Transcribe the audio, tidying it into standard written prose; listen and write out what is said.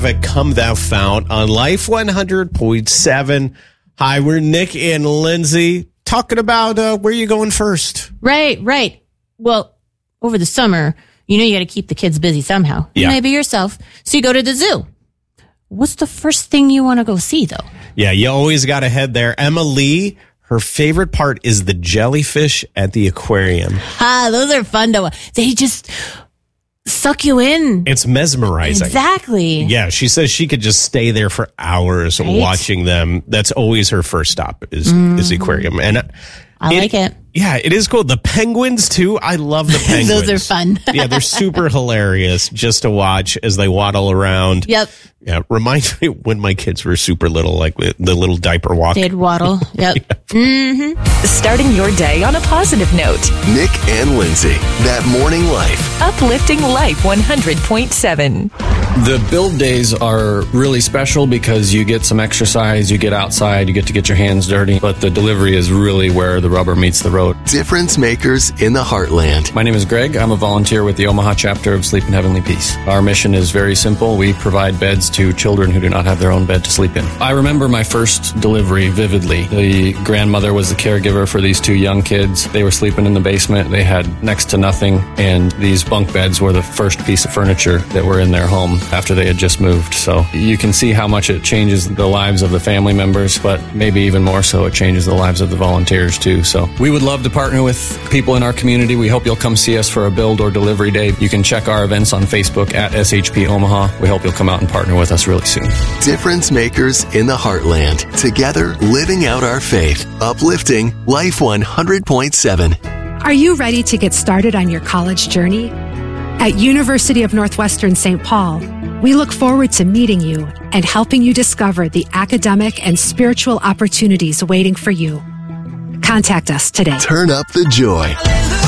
Come Thou Fount on Life 100.7. Hi, we're Nick and Lindsay talking about where you going first. Right. Well, over the summer, you got to keep the kids busy somehow. Yeah. Maybe yourself. So you go to the zoo. What's the first thing you want to go see, though? Yeah, you always got to head there. Emma Lee, her favorite part is the jellyfish at the aquarium. Those are fun to watch. They just suck you in. It's mesmerizing. Exactly. Yeah, she says she could just stay there for hours watching them. That's always her first stop is the aquarium. And I like it. Yeah, it is cool. The penguins, too. I love the penguins. Those are fun. Yeah, they're super hilarious just to watch as they waddle around. Yep. Yeah, reminds me when my kids were super little, like the little diaper walk. They'd waddle. Yep. Starting your day on a positive note. Nick and Lindsay, That Morning Life. Uplifting Life 100.7. The build days are really special because you get some exercise, you get outside, you get to get your hands dirty, but the delivery is really where the rubber meets the road. Difference makers in the heartland. My name is Greg. I'm a volunteer with the Omaha chapter of Sleep in Heavenly Peace. Our mission is very simple. We provide beds to children who do not have their own bed to sleep in. I remember my first delivery vividly. The grandmother was the caregiver for these two young kids. They were sleeping in the basement. They had next to nothing, and these bunk beds were the first piece of furniture that were in their home after they had just moved. So you can see how much it changes the lives of the family members, but maybe even more so it changes the lives of the volunteers too. So we would love to partner with people in our community. We hope you'll come see us for a build or delivery day. You can check our events on Facebook at SHP Omaha. We hope you'll come out and partner with us really soon. Difference makers in the heartland. Together, living out our faith. Uplifting Life 100.7. Are you ready to get started on your college journey? At University of Northwestern St. Paul, we look forward to meeting you and helping you discover the academic and spiritual opportunities waiting for you. Contact us today. Turn up the joy.